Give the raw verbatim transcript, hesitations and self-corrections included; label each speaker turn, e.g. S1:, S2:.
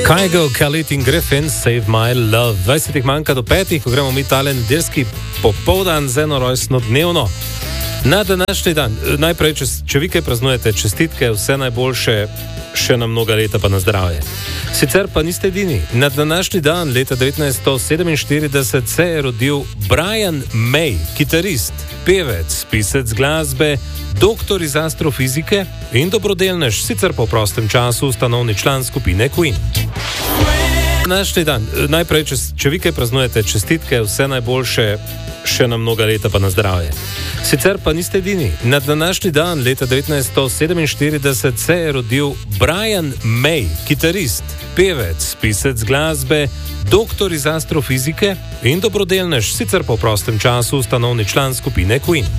S1: Kygo, Khalid in Griffin, Save My Love. dvajset manjka do petih, ko gremo mi tale nedeljski popoldan z eno rojstno dnevno. Na današnji dan, najprej, če, če vi kaj praznujete, čestitke, vse najboljše, še na mnoga leta pa na zdravje. Sicer pa niste edini. Na današnji dan, leta devetnajststo sedeminštirideset, se je rodil Brian May, kitarist, pevec, pisec glasbe, doktor iz astrofizike in dobrodelnež, sicer po prostem času ustanovni član skupine Queen. Današnji dan, najprej, če, če vi kaj praznujete, čestitke, vse najboljše, še na mnoga leta pa na zdravje. Sicer pa niste edini. Na današnji dan, leta devetnajststo sedeminštirideset, se je rodil Brian May, kitarist, pevec, pisec glasbe, doktor iz astrofizike in dobrodelnež, sicer po prostem času ustanovni član skupine Queen.